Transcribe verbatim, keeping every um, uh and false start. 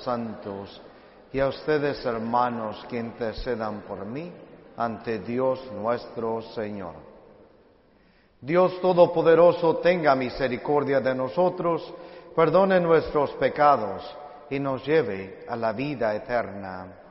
santos, y a ustedes, hermanos, que intercedan por mí ante Dios nuestro Señor. Dios Todopoderoso tenga misericordia de nosotros, perdone nuestros pecados y nos lleve a la vida eterna.